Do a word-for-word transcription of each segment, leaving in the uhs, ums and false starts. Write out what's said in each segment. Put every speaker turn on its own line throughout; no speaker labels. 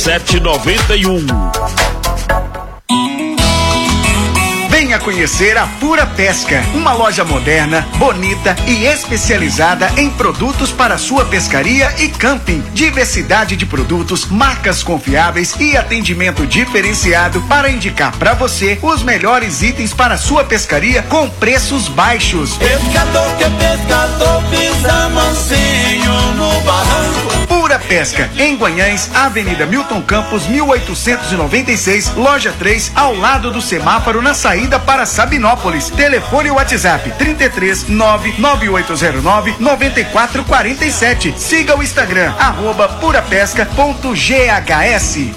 sete noventa e um.
Venha conhecer a Pura Pesca, uma loja moderna, bonita e especializada em produtos para sua pescaria e camping. Diversidade de produtos, marcas confiáveis e atendimento diferenciado para indicar para você os melhores itens para sua pescaria com preços baixos.
Pescador que é pescador, pisa mansinho no barranco.
Pura Pesca, em Guanhães, Avenida Milton Campos, mil oitocentos e noventa e seis, loja três, ao lado do semáforo na saída para Sabinópolis. Telefone WhatsApp trinta e três, nove nove oito zero nove, nove quatro quatro sete. Siga o Instagram, arroba purapesca ponto g h s.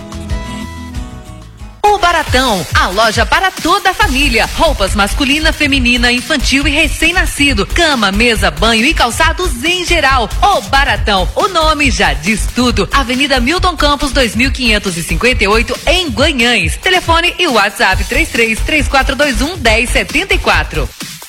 O Baratão, a loja para toda a família. Roupas masculina, feminina, infantil e recém-nascido. Cama, mesa, banho e calçados em geral. O Baratão, o nome já diz tudo. Avenida Milton Campos, dois mil quinhentos e cinquenta e oito, em Guanhães. Telefone e WhatsApp três três, três quatro dois um, um zero sete quatro.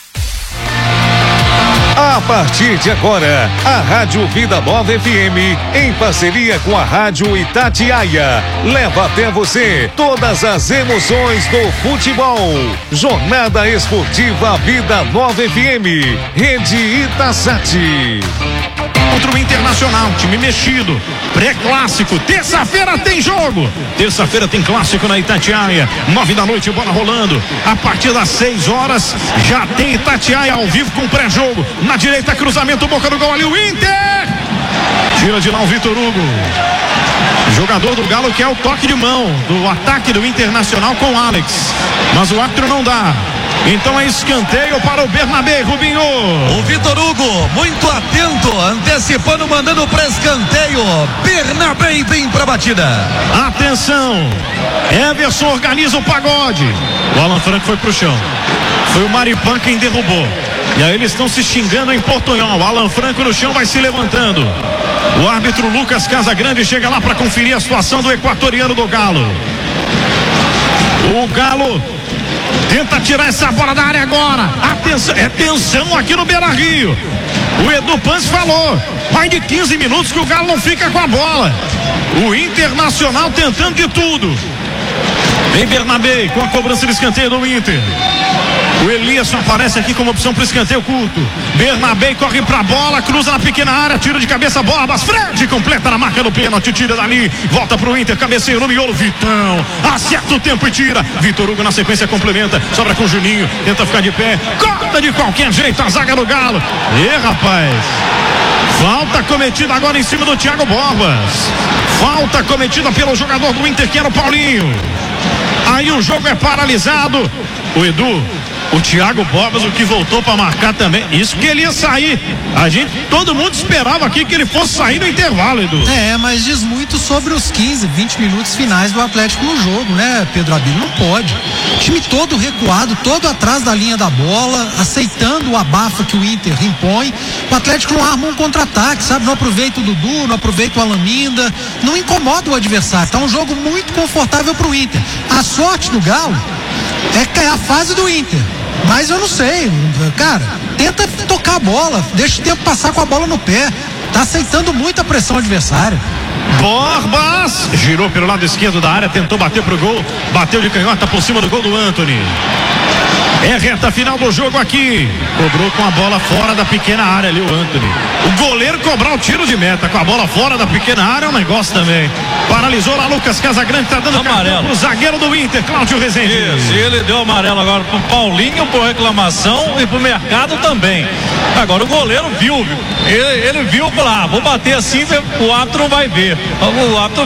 A partir de agora, a Rádio Vida Nova F M, em parceria com a Rádio Itatiaia, leva até você todas as emoções do futebol. Jornada Esportiva Vida Nova F M, Rede Itasati.
Contra o Internacional, time mexido, pré-clássico, terça-feira tem jogo, terça-feira tem clássico na Itatiaia, nove da noite, bola rolando, a partir das seis horas, já tem Itatiaia ao vivo com pré-jogo, na direita cruzamento, boca do gol ali, o Inter, tira de lá o Vitor Hugo, jogador do Galo que é o toque de mão, do ataque do Internacional com o Alex, mas o árbitro não dá. Então é escanteio para o Bernabé, Rubinho.
O Vitor Hugo, muito atento, antecipando, mandando para escanteio. Bernabé vem para a batida.
Atenção, Everson organiza o pagode. O Alan Franco foi pro chão. Foi o Maripan quem derrubou. E aí eles estão se xingando em portunhol. O Alan Franco no chão vai se levantando. O árbitro Lucas Casagrande chega lá para conferir a situação do equatoriano do Galo. O Galo tenta tirar essa bola da área agora. Atenção, é tensão aqui no Beira-Rio. O Edu Pans falou, mais de quinze minutos que o Galo não fica com a bola. O Internacional tentando de tudo. Vem Bernabé com a cobrança de escanteio do Inter. O Eliasson aparece aqui como opção para escanteio curto. Bernabé corre pra bola, cruza na pequena área, tira de cabeça Borbas. Fred completa na marca do pênalti, tira dali, volta pro Inter, cabeceio no miolo, Vitão, acerta o tempo e tira. Vitor Hugo na sequência complementa, sobra com o Juninho, tenta ficar de pé, corta de qualquer jeito a zaga do Galo. E rapaz, falta cometida agora em cima do Thiago Borbas. Falta cometida pelo jogador do Inter, que era o Paulinho. Aí o jogo é paralisado. O Edu, o Thiago Borbas, o que voltou para marcar também. Isso que ele ia sair. A gente, todo mundo esperava aqui que ele fosse sair no intervalo, Edu.
É, mas diz muito sobre os quinze, vinte minutos finais do Atlético no jogo, né, Pedro Abílio? Não pode. O time todo recuado, todo atrás da linha da bola, aceitando o abafo que o Inter impõe. O Atlético não arma um contra-ataque, sabe? Não aproveita o Dudu, não aproveita o Alaminda, não incomoda o adversário. Tá um jogo muito confortável pro Inter. A sorte do Galo é que é a fase do Inter. Mas eu não sei, cara, tenta tocar a bola, deixa o tempo passar com a bola no pé, tá aceitando muita pressão adversária.
Borbas girou pelo lado esquerdo da área, tentou bater pro gol, bateu de canhota por cima do gol do Anthony. É reta final do jogo aqui. Cobrou com a bola fora da pequena área ali o Anthony. O goleiro cobrar o tiro de meta com a bola fora da pequena área é um negócio também. Paralisou lá Lucas Casagrande, tá dando
amarelo.
O zagueiro do Inter, Cláudio Rezende.
Isso, e ele deu amarelo agora pro Paulinho por reclamação e pro Mercado também. Agora o goleiro viu, viu? Ele, ele viu, falou, ah, vou bater assim, o árbitro não vai ver. O árbitro